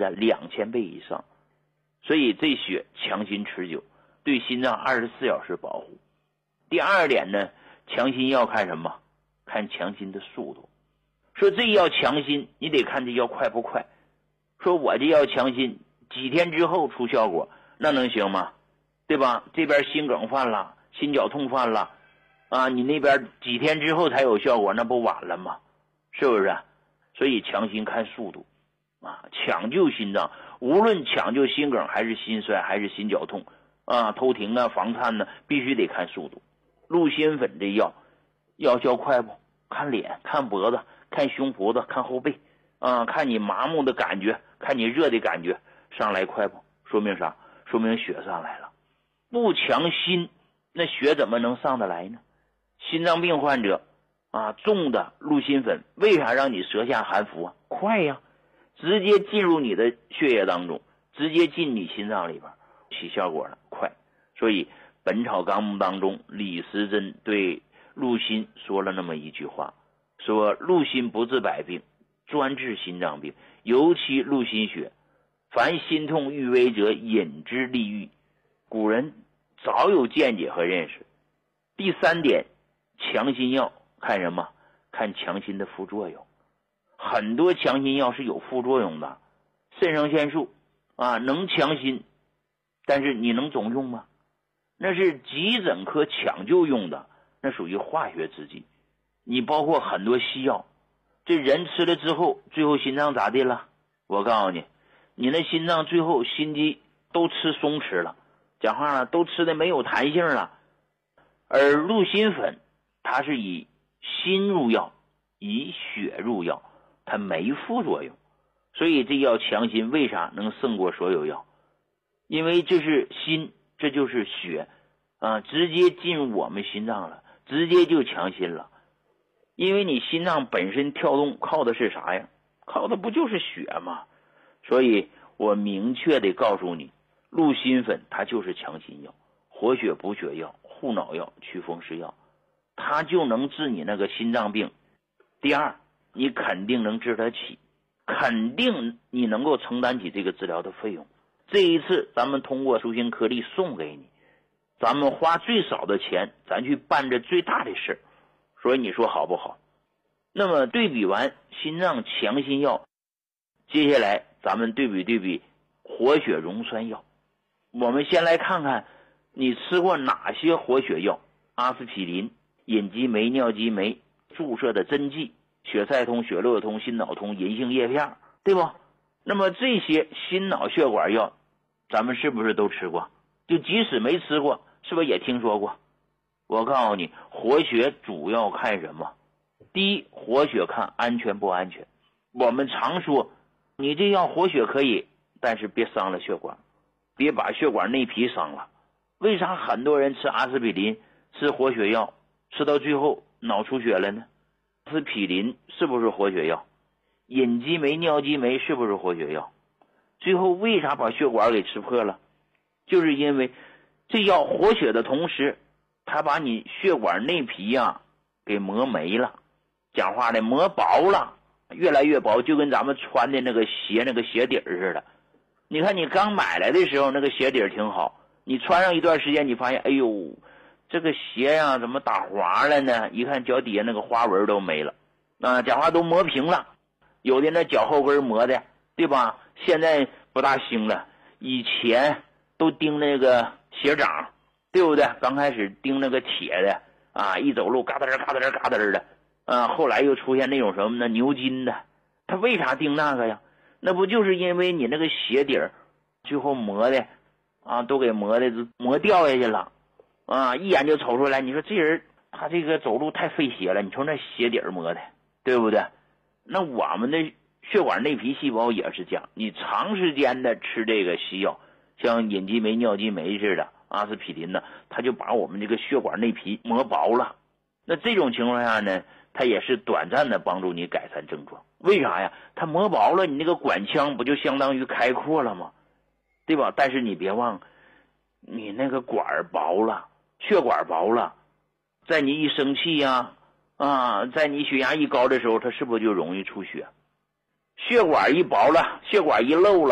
的2000倍以上。所以这血强心持久，对心脏24小时保护。第二点呢，强心药看什么？看强心的速度。说这药强心，你得看这药快不快。说我这药强心几天之后出效果，那能行吗？对吧？这边心梗犯了，心绞痛犯了啊，你那边几天之后才有效果，那不晚了吗？是不是？所以强心看速度啊，抢救心脏，无论抢救心梗还是心衰还是心绞痛啊，偷停啊房颤呢，必须得看速度。鹿心粉这药效快不？看脸，看脖子，看胸脯子，看后背啊，看你麻木的感觉，看你热的感觉，上来快不？说明啥？说明血上来了。不强心，那血怎么能上得来呢？心脏病患者啊，重的鹿心粉为啥让你舌下含服啊？快呀，直接进入你的血液当中，直接进你心脏里边，起效果了，快。所以《本草纲目》当中，李时珍对鹿心说了那么一句话，说鹿心不治百病，专治心脏病，尤其鹿心血，凡心痛欲危者，饮之利愈。古人早有见解和认识。第三点，强心药看什么？看强心的副作用。很多强心药是有副作用的，肾上腺素啊能强心，但是你能总用吗？那是急诊科抢救用的，那属于化学制剂。你包括很多西药，这人吃了之后，最后心脏咋的了？我告诉你，你那心脏最后心肌都吃松弛了，讲话了都吃的没有弹性了。而鹿心粉它是以心入药，以血入药，它没副作用，所以这药强心为啥能胜过所有药？因为这是心，这就是血啊，直接进入我们心脏了，直接就强心了。因为你心脏本身跳动靠的是啥呀？靠的不就是血吗？所以我明确的告诉你，鹿心粉它就是强心药，活血补血药，护脑药，祛风湿药，它就能治你那个心脏病。第二，你肯定能治得起，肯定你能够承担起这个治疗的费用。这一次咱们通过舒心颗粒送给你，咱们花最少的钱，咱去办这最大的事，所以你说好不好？那么对比完心脏强心药，接下来咱们对比活血溶栓药。我们先来看看你吃过哪些活血药，阿司匹林、隐激酶、尿激酶、注射的针剂、血塞通、血乐通、心脑通、银杏叶片，对不？那么这些心脑血管药咱们是不是都吃过？就即使没吃过，是不是也听说过？我告诉你，活血主要看什么？第一，活血看安全不安全。我们常说你这药活血可以，但是别伤了血管，别把血管内皮伤了。为啥很多人吃阿司匹林，吃活血药，吃到最后脑出血了呢？阿司匹林是不是活血药？隐激酶、尿激酶是不是活血药？最后为啥把血管给吃破了？就是因为这药活血的同时，它把你血管内皮给磨没了，讲话的磨薄了，越来越薄，就跟咱们穿的那个鞋那个鞋底似的。你看你刚买来的时候那个鞋底挺好，你穿上一段时间，你发现哎呦，这个鞋怎么打滑了呢？一看脚底下那个花纹都没了讲话都磨平了，有的那脚后跟磨的，对吧？现在不大兴了，以前都钉那个鞋掌，对不对？刚开始钉那个铁的一走路嘎噔嘎噔嘎噔的后来又出现那种什么呢？牛筋的。他为啥钉那个呀？那不就是因为你那个鞋底最后磨的都给磨掉下去了一眼就瞅出来。你说这人他这个走路太费鞋了，你瞅那鞋底磨的，对不对？那我们的血管内皮细胞也是这样，你长时间的吃这个西药，像隐激酶、尿激酶似的，阿司匹林呢，它就把我们这个血管内皮磨薄了。那这种情况下呢，它也是短暂的帮助你改善症状。为啥呀？它磨薄了，你那个管腔不就相当于开阔了吗？对吧？但是你别忘，你那个管薄了，血管薄了，在你一生气在你血压一高的时候，它是不是就容易出血？血管一薄了，血管一漏了，